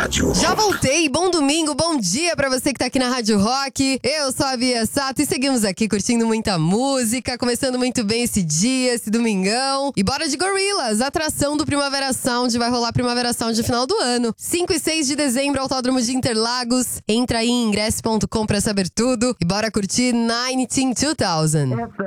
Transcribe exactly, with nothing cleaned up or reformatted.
rádio. Já voltei, bom domingo, bom dia pra você que tá aqui na Rádio Rock. Eu sou a Bia Sato e seguimos aqui curtindo muita música, começando muito bem esse dia, esse domingão. E bora de Gorillaz, atração do Primavera Sound, vai rolar Primavera Sound no final do ano. cinco e seis de dezembro, Autódromo de Interlagos. Entra aí em ingresso ponto com pra saber tudo e bora curtir nineteen two thousand.